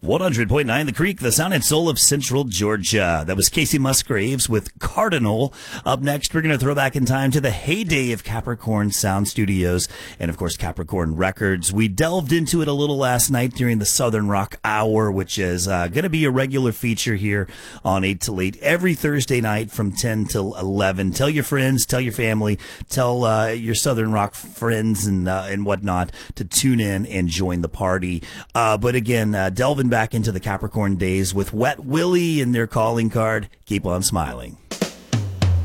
100.9 The Creek, the sound and soul of Central Georgia. That was Casey Musgraves with Cardinal. Up next, we're going to throw back in time to the heyday of Capricorn Sound Studios and, of course, Capricorn Records. We delved into it a little last night during the Southern Rock Hour, which is going to be a regular feature here on 8 to 8 every Thursday night from 10 till 11. Tell your friends, tell your family, tell your Southern Rock friends and whatnot to tune in and join the party. But again, delving back into the Capricorn days with Wet Willie and their calling card, Keep on Smiling.